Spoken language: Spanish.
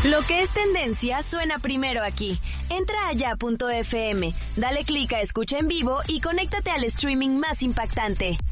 Lo que es tendencia suena primero aquí. Entra a ya.fm, dale clic a escucha en vivo y conéctate al streaming más impactante.